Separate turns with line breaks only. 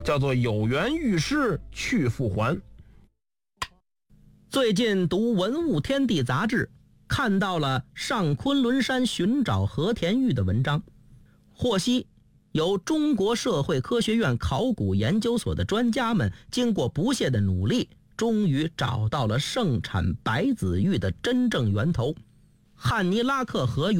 叫做有缘遇事去复还。
最近读《文物天地》杂志，看到了上昆仑山寻找和田玉的文章，获悉由中国社会科学院考古研究所的专家们经过不懈的努力，终于找到了盛产白子玉的真正源头——汉尼拉克河